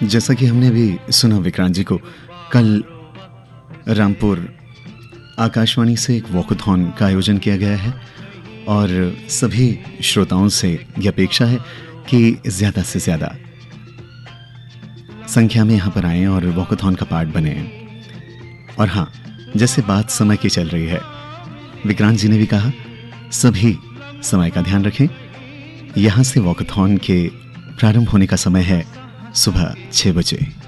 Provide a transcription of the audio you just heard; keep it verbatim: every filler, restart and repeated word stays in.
जैसा कि हमने अभी सुना विक्रांत जी को, कल रामपुर आकाशवाणी से एक वॉकथॉन का आयोजन किया गया है और सभी श्रोताओं से यह अपेक्षा है कि ज़्यादा से ज़्यादा संख्या में यहाँ पर आएं और वॉकथॉन का पार्ट बने। और हाँ, जैसे बात समय की चल रही है, विक्रांत जी ने भी कहा सभी समय का ध्यान रखें। यहाँ से वॉकथॉन के प्रारंभ होने का समय है सुबह छह बजे।